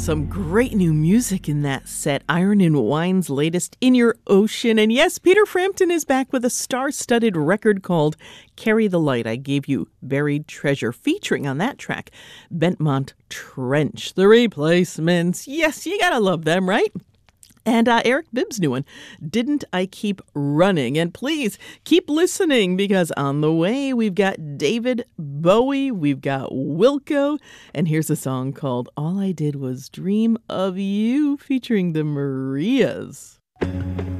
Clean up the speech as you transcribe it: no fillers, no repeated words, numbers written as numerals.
some great new music in that set. Iron and Wine's latest, In Your Ocean. And yes, Peter Frampton is back with a star-studded record called Carry the Light. I gave you Buried Treasure, featuring on that track Bentmont Trench, The Replacements. Yes, you gotta love them, right? And Eric Bibb's new one, Didn't I Keep Running? And please keep listening, because on the way we've got David Bowie, we've got Wilco, and here's a song called All I Did Was Dream of You featuring the Marias.